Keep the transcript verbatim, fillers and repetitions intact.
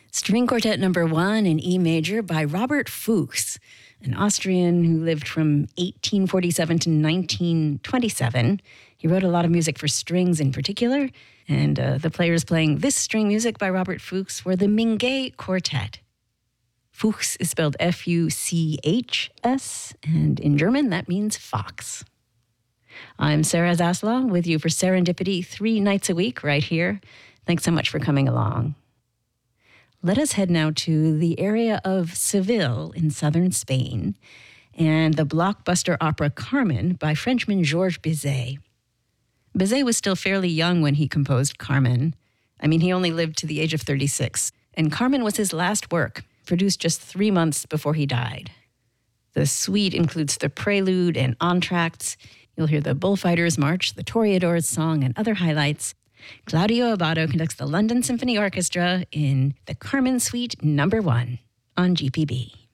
String Quartet Number One in E major by Robert Fuchs, an Austrian who lived from eighteen forty-seven to nineteen twenty-seven. He wrote a lot of music for strings in particular, and uh, the players playing this string music by Robert Fuchs were the Mingay Quartet. Fuchs is spelled F U C H S, and in German that means fox. I'm Sarah Zaslow with you for Serendipity three nights a week right here. Thanks so much for coming along. Let us head now to the area of Seville in southern Spain and the blockbuster opera Carmen by Frenchman Georges Bizet. Bizet was still fairly young when he composed Carmen. I mean, he only lived to the age of thirty-six, and Carmen was his last work, produced just three months before he died. The suite includes the prelude and entr'actes. You'll hear the Bullfighters March, the Toreadors Song, and other highlights. Claudio Abbado conducts the London Symphony Orchestra in the Carmen Suite Number One on G P B.